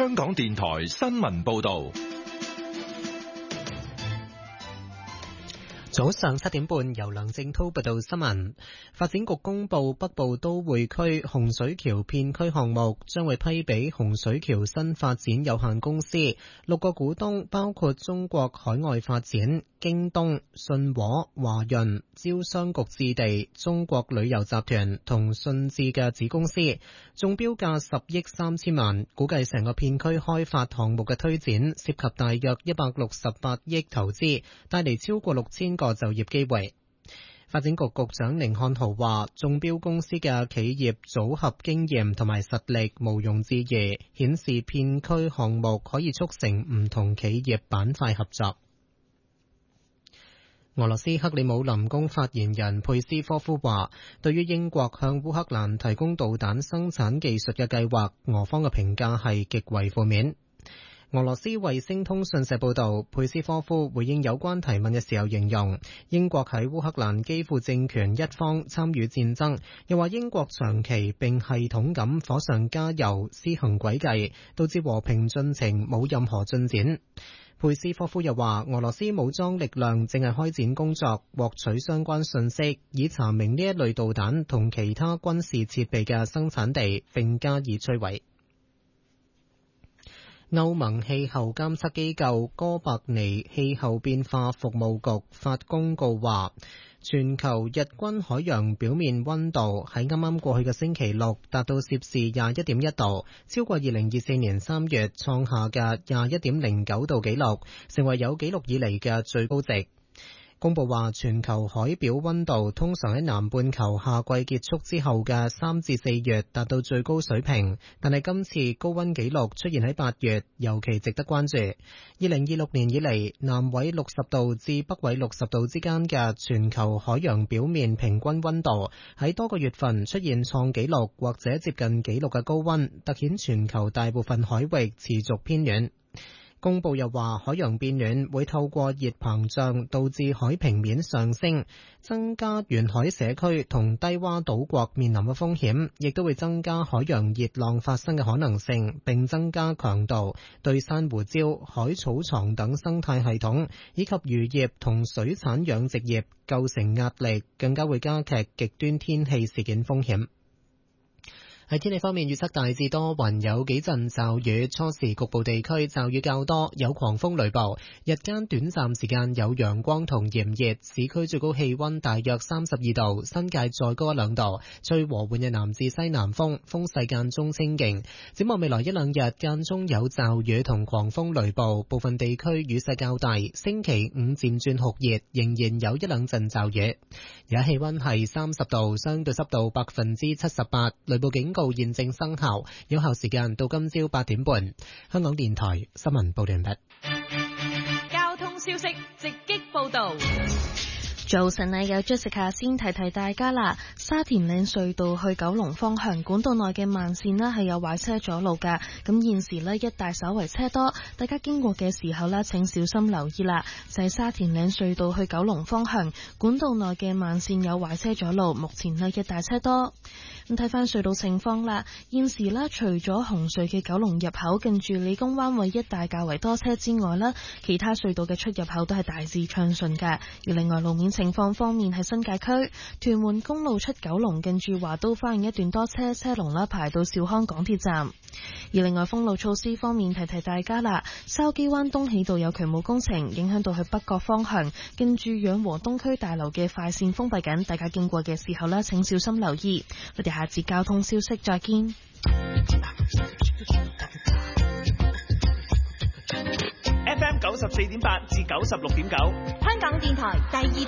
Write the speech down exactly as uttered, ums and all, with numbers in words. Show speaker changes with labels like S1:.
S1: 香港電台新聞報道。
S2: 早上七點半，由梁正濤報道新聞。發展局公布北部都會區洪水橋片區項目將會批俾洪水橋新發展有限公司，六個股東包括中國海外發展、京東、信和、華潤、招商局置地、中國旅遊集團同信置嘅子公司，中標價十億三千萬，估計成個片區開發項目嘅推展涉及大約一百六十八億投資，帶嚟超過六千個就業機會。發展局局長寧漢豪話，中標公司嘅企業組合經驗同埋實力毋庸置疑，顯示片區項目可以促成唔同企業板塊合作。俄羅斯克里姆林宮發言人佩斯科夫話，對於英國向烏克蘭提供導彈生產技術嘅計劃，俄方嘅評價係極為負面。俄羅斯衛星通訊社報道，佩斯科夫回應有關提問嘅時候形容，英國喺烏克蘭基輔政權一方參與戰爭，又話英國長期並系統咁火上加油，施行詭計，導致和平進程冇任何進展。佩斯科夫又話，俄羅斯武裝力量正係開展工作，獲取相關信息，以查明呢一類導彈同其他軍事設備嘅生產地，並加以摧毀。歐盟氣候監測機構哥白尼氣候變化服務局發公告話，全球日均海洋表面溫度喺啱啱過去嘅星期六達到攝氏廿一點一度，超過二零二四年三月創下嘅廿一點零九度紀錄，成為有紀錄以嚟嘅最高值。公佈話，全球海表溫度通常喺南半球夏季結束之後嘅三至四月達到最高水平，但係今次高溫紀錄出現喺八月，尤其值得關注。二零二六年以嚟，南緯六十度至北緯六十度之間嘅全球海洋表面平均溫度喺多個月份出現創紀錄或者接近紀錄嘅高溫，凸顯全球大部分海域持續偏暖。公佈又話，海洋變暖會透過熱膨脹導致海平面上升，增加沿海社區同低洼島國面臨嘅風險，亦都會增加海洋熱浪發生嘅可能性，並增加強度，對珊瑚礁、海草床等生態系統以及漁業同水產養殖業構成壓力，更加會加劇極端天氣事件風險。喺天氣方面，預測大致多雲，有幾陣驟雨，初時局部地區驟雨較多，有狂風雷暴。日間短暫時間有陽光同炎熱，市區最高氣溫大約三十二度，新界再高一兩度。吹和緩嘅南至西南風，風勢間中清勁。展望未來一兩日間中有驟雨同狂風雷暴，部分地區雨勢較大。星期五漸轉酷熱，仍然有一兩陣驟雨。而家氣溫係三十度，相對濕度百分之七十八，雷暴警告現正生效，有效時間到今朝八點半。香港電台新聞報道完畢。
S3: 交通消息直擊報道。
S4: 早晨啊，有 Jessica 先提提大家啦。沙田嶺隧道去九龍方向管道內嘅慢線呢係有壞車阻路噶，咁現時呢，一帶稍為車多，大家經過嘅時候呢，請小心留意啦。就係沙田嶺隧道去九龍方向管道內嘅慢線有壞車阻路，目前呢，一帶車多。咁睇翻隧道情況啦，現時呢，除咗紅隧嘅九龍入口近住理工灣位一帶較為多車之外啦，其他隧道嘅出入口都係大致暢順噶。而另外路面情況方面，喺新界區屯門公路出九龍近住華都花園一段多車，車龍啦排到兆康港鐵站。而另外封路措施方面，提提大家啦，筲箕灣東喜道有渠務工程，影響到去北角方向，近住養和東區大樓嘅快線封閉緊，大家經過嘅時候呢，請小心留意。我哋下次交通消息再見。
S5: F M 九十四點八至九十六點九，
S3: 香港電台第二